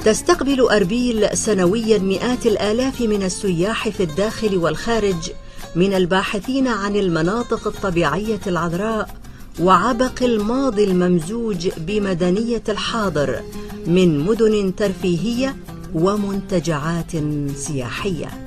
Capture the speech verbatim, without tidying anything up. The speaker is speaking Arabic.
تستقبل أربيل سنويا مئات الآلاف من السياح في الداخل والخارج من الباحثين عن المناطق الطبيعية العذراء وعبق الماضي الممزوج بمدنية الحاضر من مدن ترفيهية ومنتجعات سياحية.